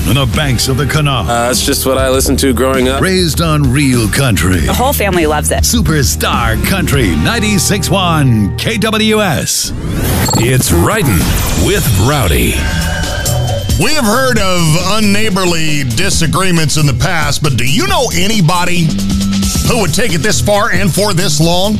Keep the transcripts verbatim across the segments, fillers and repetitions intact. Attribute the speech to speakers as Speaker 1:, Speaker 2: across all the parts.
Speaker 1: on the banks of the Kanawha.
Speaker 2: Uh, that's just what I listened to growing up.
Speaker 1: Raised on real country.
Speaker 3: The whole family loves it.
Speaker 1: Superstar Country ninety-six point one K W S.
Speaker 4: It's Riding with Rowdy.
Speaker 5: We have heard of unneighborly disagreements in the past, but do you know anybody who would take it this far and for this long?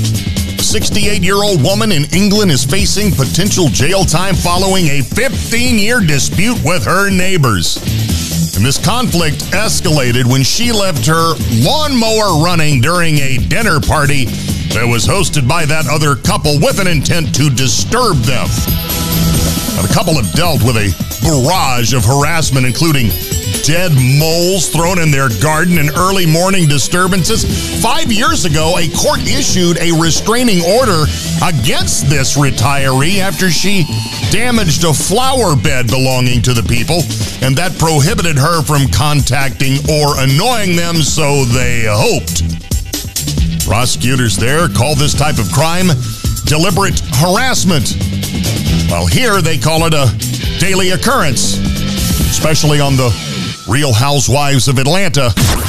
Speaker 5: A sixty-eight-year-old woman in England is facing potential jail time following a fifteen-year dispute with her neighbors. And this conflict escalated when she left her lawnmower running during a dinner party that was hosted by that other couple with an intent to disturb them. Now, the couple have dealt with a barrage of harassment, including dead moles thrown in their garden and early morning disturbances. Five years ago, a court issued a restraining order against this retiree after she damaged a flower bed belonging to the people, and that prohibited her from contacting or annoying them, so they hoped. Prosecutors there call this type of crime deliberate harassment. Well, here they call it a daily occurrence, especially on the Real Housewives of Atlanta.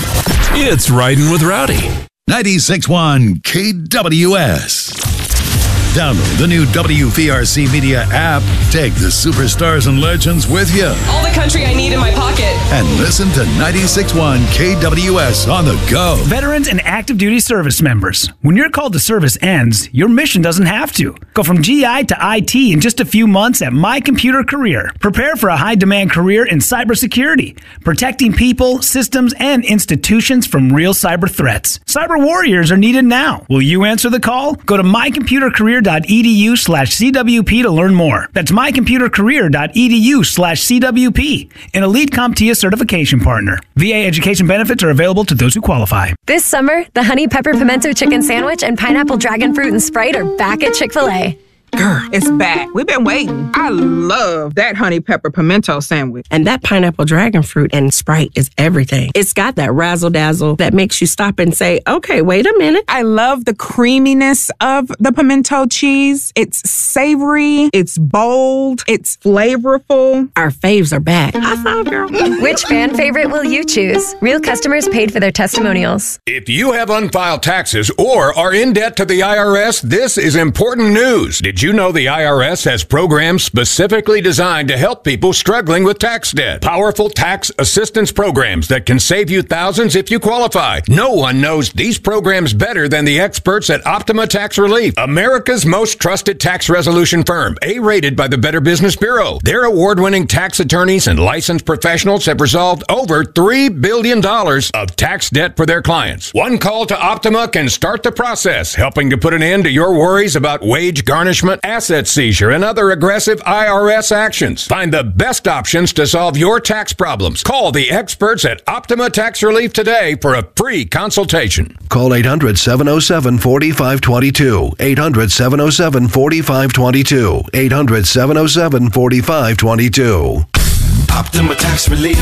Speaker 4: It's Riding with Rowdy.
Speaker 1: ninety-six point one K W S. Download the new W V R C Media app. Take the superstars and legends with you.
Speaker 6: All the country I need in my pocket.
Speaker 1: And listen to ninety-six point one K W S on the go.
Speaker 7: Veterans and active duty service members. When your call to service ends, your mission doesn't have to. Go from G I to I T in just a few months at My Computer Career. Prepare for a high-demand career in cybersecurity, protecting people, systems, and institutions from real cyber threats. Cyber warriors are needed now. Will you answer the call? Go to mycomputercareer.edu slash CWP to learn more. That's mycomputercareer.edu slash CWP, an Elite CompTIA certification partner. V A education benefits are available to those who qualify.
Speaker 8: This summer, the Honey Pepper Pimento Chicken Sandwich and Pineapple Dragon Fruit and Sprite are back at Chick-fil-A.
Speaker 6: Grr, it's back. We've been waiting. I love that honey pepper pimento sandwich.
Speaker 9: And that pineapple dragon fruit and Sprite is everything. It's got that razzle dazzle that makes you stop and say, okay, wait a minute.
Speaker 6: I love the creaminess of the pimento cheese. It's savory. It's bold. It's flavorful.
Speaker 9: Our faves are back. High five, girl.
Speaker 8: Which fan favorite will you choose? Real customers paid for their testimonials.
Speaker 4: If you have unfiled taxes or are in debt to the I R S, this is important news. Did you know the I R S has programs specifically designed to help people struggling with tax debt? Powerful tax assistance programs that can save you thousands if you qualify. No one knows these programs better than the experts at Optima Tax Relief, America's most trusted tax resolution firm, A-rated by the Better Business Bureau. Their award-winning tax attorneys and licensed professionals have resolved over three billion dollars of tax debt for their clients. One call to Optima can start the process, helping to put an end to your worries about wage garnishment, asset seizure, and other aggressive I R S actions. Find the best options to solve your tax problems. Call the experts at Optima Tax Relief today for a free consultation.
Speaker 10: Call eight hundred, seven oh seven, four five two two. eight hundred, seven oh seven, four five two two. eight hundred, seven oh seven, four five two two.
Speaker 11: Optima Tax Relief.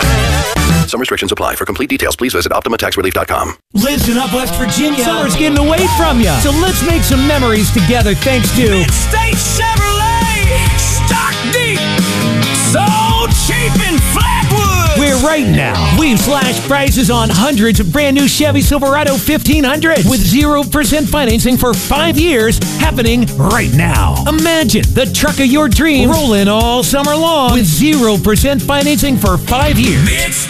Speaker 10: Some restrictions apply. For complete details, please visit optima tax relief dot com.
Speaker 12: Listen up, West Virginia. Summer's getting away from you. So let's make some memories together thanks to
Speaker 13: Mid-State Chevrolet. Stock deep. So cheap in Flatwood.
Speaker 12: Where right now, we've slashed prices on hundreds of brand new Chevy Silverado fifteen hundred with zero percent financing for five years happening right now. Imagine the truck of your dreams rolling all summer long with zero percent financing for five years.
Speaker 13: Mid-State